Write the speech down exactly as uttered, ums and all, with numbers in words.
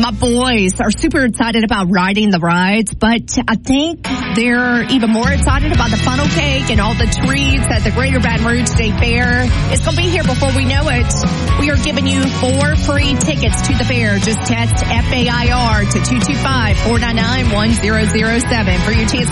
My boys are super excited about riding the rides, but I think they're even more excited about the funnel cake and all the treats at the Greater Baton Rouge State Fair. It's going to be here before we know it. We are giving you four free tickets to the fair. Just text F A I R to two two five, four nine nine, one zero zero seven for your chance